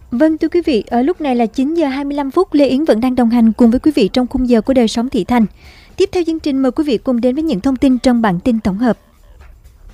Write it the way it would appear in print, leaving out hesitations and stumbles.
Vâng thưa quý vị, ở lúc này là 9 giờ 25 phút, Lê Yến vẫn đang đồng hành cùng với quý vị trong khung giờ của đời sống thị thành. Tiếp theo chương trình mời quý vị cùng đến với những thông tin trong bản tin tổng hợp.